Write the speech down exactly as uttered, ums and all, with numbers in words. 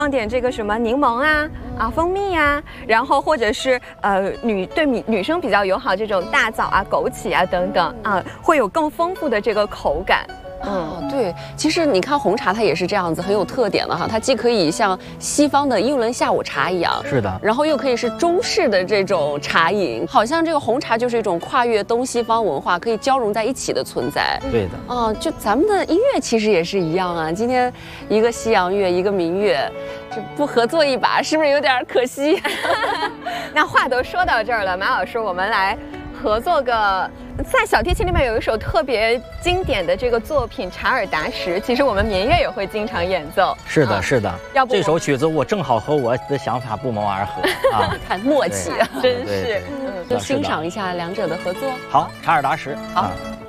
放点这个什么柠檬啊啊蜂蜜啊，然后或者是呃女对女女生比较友好这种大枣啊、枸杞啊等等啊，会有更丰富的这个口感。 嗯，对，其实你看红茶它也是这样子，很有特点的哈。它既可以像西方的英伦下午茶一样， 是的， 然后又可以是中式的这种茶饮，好像这个红茶就是一种跨越东西方文化，可以交融在一起的存在。 对的， 啊，就咱们的音乐其实也是一样啊。今天一个西洋乐，一个民乐，这不合作一把，是不是有点可惜？ 那话都说到这儿了，马老师，我们来合作个，在小提琴里面有一首特别经典的这个作品《查尔达什》，其实我们民乐也会经常演奏。 是的， 啊、 是的。 要不这首曲子我正好和我的想法不谋而合啊！ 看默契啊， 真是。 嗯，就欣赏一下两者的合作。 好，查尔达什。 好。 啊